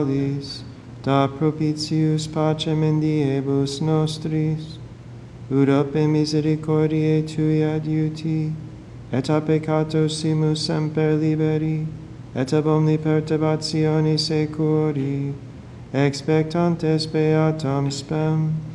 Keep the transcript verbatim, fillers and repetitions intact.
da propitius pacem in diebus nostris, ut ope misericordiae Tui adiuti, et a peccatosimus semper liberi, et ab omni perturbatione securi, expectantes beatam spem,